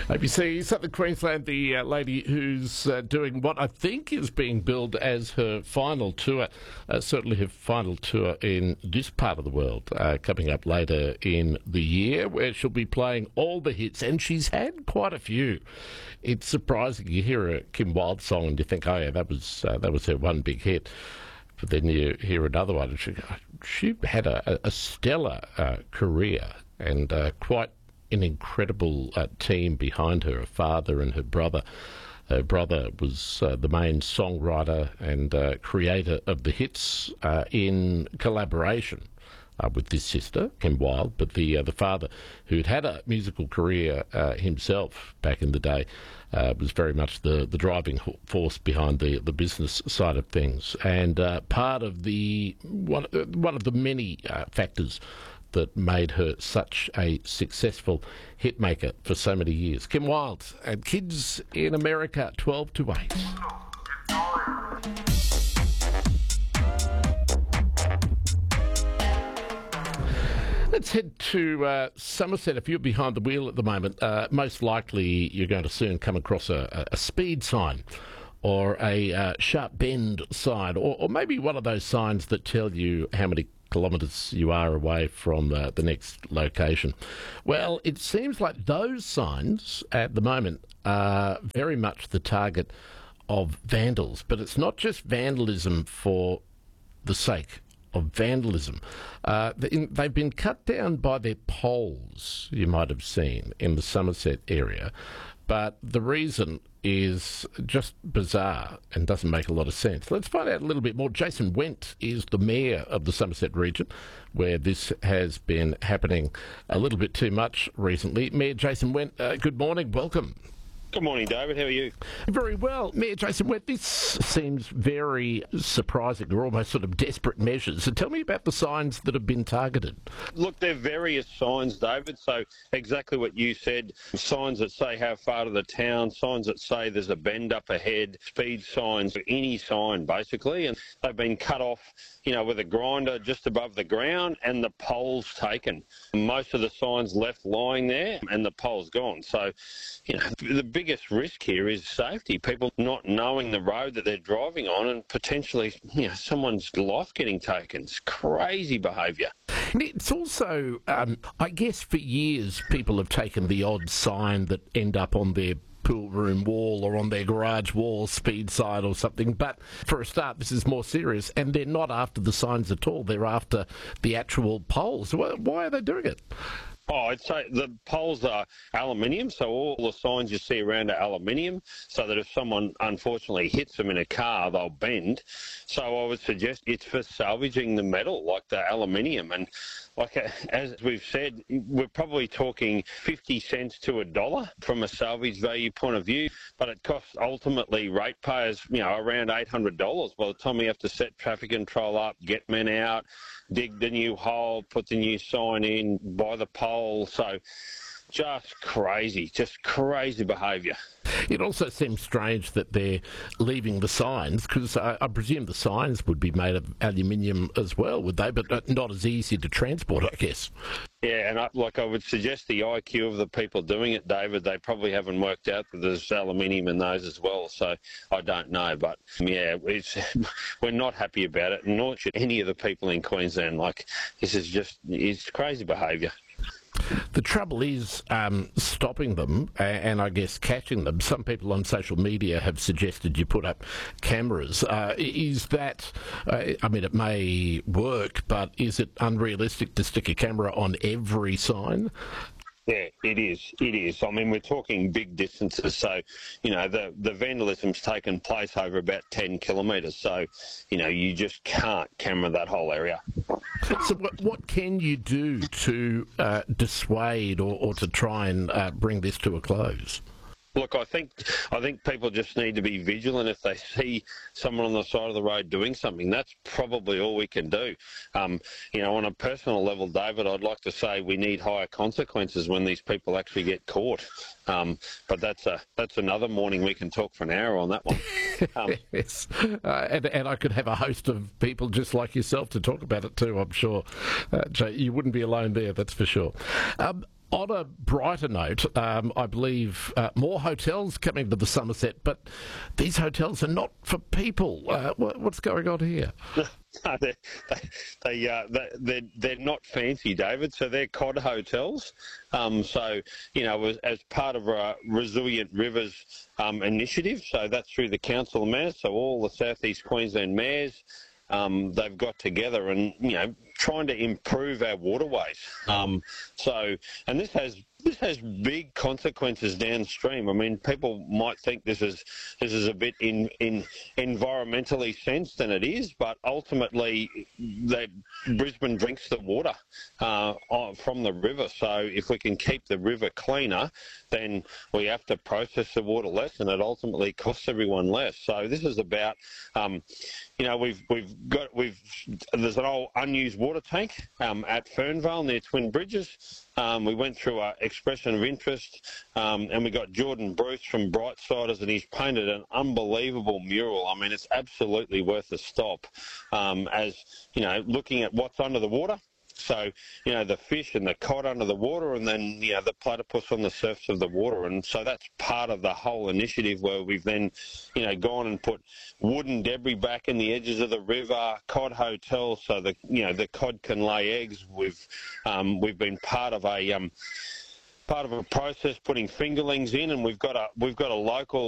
ABC Southern Queensland, the lady who's doing what I think is being billed as her final tour, certainly her final tour in this part of the world, coming up later in the year, where she'll be playing all the hits, and she's had quite a few. It's surprising. You hear a Kim Wilde song and you think, oh yeah, that was her one big hit. But then you hear another one, and she had a stellar career and quite an incredible team behind her, a father and her brother. Her brother was the main songwriter and creator of the hits in collaboration with his sister, Kim Wilde, but the father, who'd had a musical career himself back in the day, was very much the driving force behind the business side of things, and part of one of the many factors that made her such a successful hitmaker for so many years. Kim Wilde and Kids in America, 12 to 8. Let's head to Somerset. If you're behind the wheel at the moment, most likely you're going to soon come across a speed sign or a sharp bend sign, or maybe one of those signs that tell you how many kilometres you are away from the next location. Well, it seems like those signs at the moment are very much the target of vandals, but it's not just vandalism for the sake of vandalism. They've been cut down by their poles, you might have seen, in the Somerset area, but the reason is just bizarre and doesn't make a lot of sense. Let's find out a little bit more. Jason Wendt is the mayor of the Somerset region, where this has been happening a little bit too much recently. Mayor Jason Wendt, good morning, welcome. Good morning, David. How are you? Very well. Mayor Jason Wendt, this seems very surprising. They're almost sort of desperate measures. So tell me about the signs that have been targeted. Look, they're various signs, David. So exactly what you said, signs that say how far to the town, signs that say there's a bend up ahead, speed signs, any sign basically. And they've been cut off, with a grinder just above the ground and the poles taken. Most of the signs left lying there and the pole's gone. So, the biggest risk here is safety. People not knowing the road that they're driving on and potentially, someone's life getting taken. It's crazy behaviour. It's also, I guess for years people have taken the odd sign that end up on their pool room wall or on their garage wall, speed sign or something, but for a start this is more serious, and they're not after the signs at all, they're after the actual poles. Why are they doing it? Oh, I'd say the poles are aluminium, so all the signs you see around are aluminium, so that if someone unfortunately hits them in a car, they'll bend. So I would suggest it's for salvaging the metal, like the aluminium. And as we've said, we're probably talking 50 cents to $1 from a salvage value point of view, but it costs ultimately ratepayers, around $800 by the time we have to set traffic control up, get men out, dig the new hole, put the new sign in, buy the pole. So just crazy behaviour. It also seems strange that they're leaving the signs, because I presume the signs would be made of aluminium as well, would they? But not as easy to transport, I guess. Yeah, and I would suggest the IQ of the people doing it, David, they probably haven't worked out that there's aluminium in those as well, so I don't know. But, yeah, we're not happy about it, nor should any of the people in Queensland. It's crazy behaviour. The trouble is stopping them and I guess catching them. Some people on social media have suggested you put up cameras. Is that, it may work, but is it unrealistic to stick a camera on every sign? Yeah, it is. We're talking big distances. So, the vandalism's taken place over about 10 kilometres. So, you just can't camera that whole area. So what can you do to dissuade or to try and bring this to a close? Look, I think people just need to be vigilant if they see someone on the side of the road doing something. That's probably all we can do. On a personal level, David, I'd like to say we need higher consequences when these people actually get caught. But that's another morning. We can talk for an hour on that one. Yes, and I could have a host of people just like yourself to talk about it too, I'm sure. Jay, you wouldn't be alone there, that's for sure. On a brighter note, I believe more hotels coming to the Somerset, but these hotels are not for people. What's going on here? No, they're not fancy, David. So they're cod hotels. So, you know, as part of a Resilient Rivers initiative, so that's through the Council of Mayors, so all the South East Queensland mayors, they've got together and, you know, trying to improve our waterways. And this has big consequences downstream. I mean, people might think this is a bit in environmentally sense than it is, but ultimately, Brisbane drinks the water from the river. So if we can keep the river cleaner, then we have to process the water less, and it ultimately costs everyone less. So this is about, you know, there's an old unused water tank at Fernvale near Twin Bridges. We went through an expression of interest, and we got Jordan Bruce from Brightsiders, and he's painted an unbelievable mural. I mean, it's absolutely worth a stop, as, you know, looking at what's under the water. So, you know, the fish and the cod under the water, and then, you know, the platypus on the surface of the water. And so that's part of the whole initiative, where we've then, you know, gone and put wooden debris back in the edges of the river, cod hotels, so that, you know, the cod can lay eggs. We've been part of a process putting fingerlings in, and we've got a local